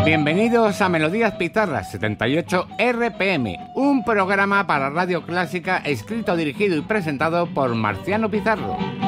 Bienvenidos a Melodías Pizarras 78 RPM, un programa para Radio Clásica escrito, dirigido y presentado por Marciano Pizarro.